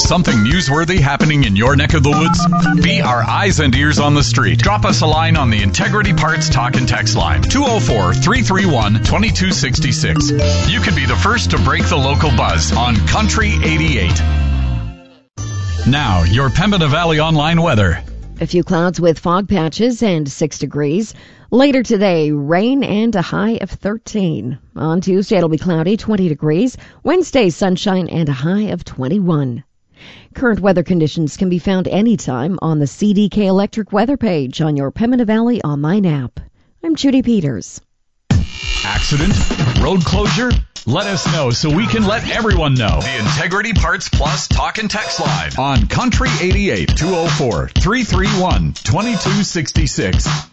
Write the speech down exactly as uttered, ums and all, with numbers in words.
something newsworthy happening in your neck of the woods? Be our eyes and ears on the street. Drop us a line on the Integrity Parts Talk and Text line, two oh four, three three one, two two six six. You could be the first to break the local buzz on Country eighty-eight. Now, your Pembina Valley online weather. A few clouds with fog patches and six degrees. Later today, rain and a high of thirteen. On Tuesday, it'll be cloudy, twenty degrees. Wednesday, sunshine and a high of twenty-one. Current weather conditions can be found anytime on the C D K Electric weather page on your Pembina Valley online app. I'm Judy Peters. Accident? Road closure? Let us know so we can let everyone know. The Integrity Parts Plus Talk and Text line on Country eighty-eight, two oh four, three three one, two two six six.